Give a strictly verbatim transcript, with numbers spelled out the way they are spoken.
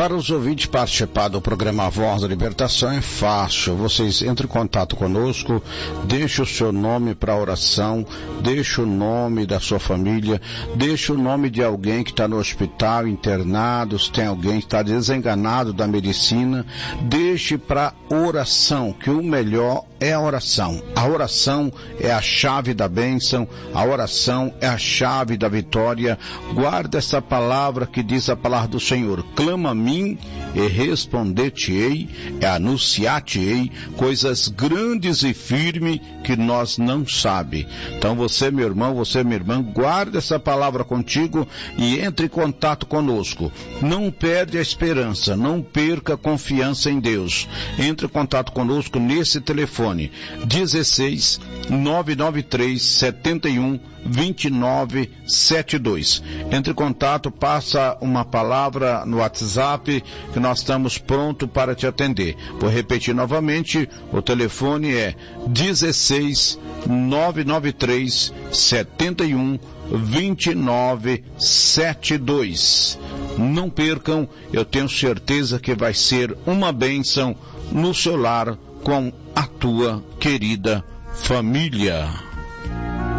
Para os ouvintes participar do programa Voz da Libertação é fácil. Vocês entrem em contato conosco, deixe o seu nome para a oração, deixe o nome da sua família, deixe o nome de alguém que está no hospital, internado, se tem alguém que está desenganado da medicina, deixe para oração, que o melhor é a oração. A oração é a chave da bênção, a oração é a chave da vitória. Guarda essa palavra que diz a palavra do Senhor: clama a mim e responder-te-ei, e anunciar-te-ei coisas grandes e firmes que nós não sabe. Então você, meu irmão, você, minha irmã, guarda essa palavra contigo e entre em contato conosco. Não perde a esperança, não perca a confiança em Deus. Entre em contato conosco nesse telefone dezesseis, nove nove três, sete um, dois nove sete dois. Entre em contato, passa uma palavra no WhatsApp que nós estamos prontos para te atender. Vou repetir novamente, o telefone é dezesseis, nove nove três, sete um, dois nove sete dois. Não percam, eu tenho certeza que vai ser uma bênção no seu lar com a tua querida família.